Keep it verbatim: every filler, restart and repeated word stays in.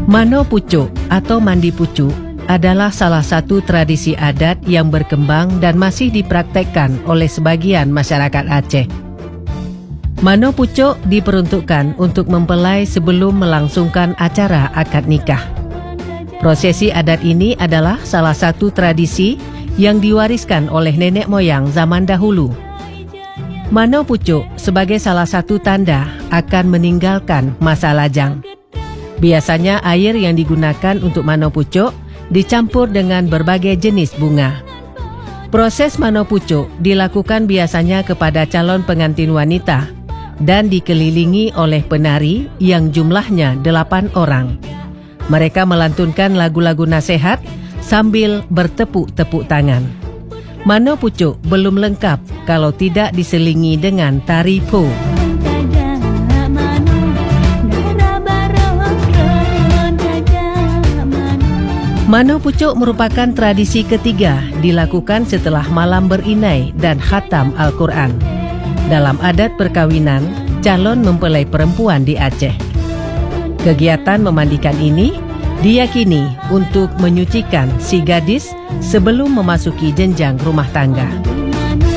Mano pucuk atau mandi pucuk adalah salah satu tradisi adat yang berkembang dan masih dipraktekkan oleh sebagian masyarakat Aceh. Mano pucuk diperuntukkan untuk mempelai sebelum melangsungkan acara akad nikah. Prosesi adat ini adalah salah satu tradisi yang diwariskan oleh nenek moyang zaman dahulu. Mano pucuk sebagai salah satu tanda akan meninggalkan masa lajang. Biasanya air yang digunakan untuk mano pucuk dicampur dengan berbagai jenis bunga. Proses mano pucuk dilakukan biasanya kepada calon pengantin wanita dan dikelilingi oleh penari yang jumlahnya delapan orang. Mereka melantunkan lagu-lagu nasihat sambil bertepuk-tepuk tangan. Mano pucuk belum lengkap kalau tidak diselingi dengan tari po. Mano pucuk merupakan tradisi ketiga dilakukan setelah malam berinai dan khatam Al-Quran. Dalam adat perkawinan, calon mempelai perempuan di Aceh. Kegiatan memandikan ini diyakini untuk menyucikan si gadis sebelum memasuki jenjang rumah tangga.